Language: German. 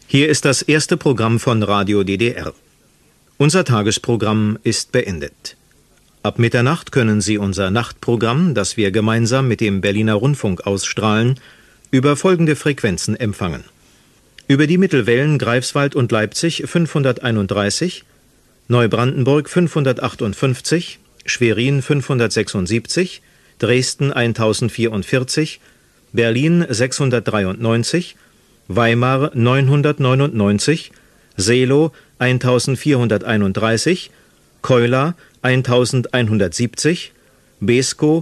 Hier ist das erste Programm von Radio DDR. Unser Tagesprogramm ist beendet. Ab Mitternacht können Sie unser Nachtprogramm, das wir gemeinsam mit dem Berliner Rundfunk ausstrahlen, über folgende Frequenzen empfangen. Über die Mittelwellen Greifswald und Leipzig 531, Neubrandenburg 558, Schwerin 576, Dresden 1044, Berlin 693, Weimar 999, Seelow 1431, Keula 1170, Beeskow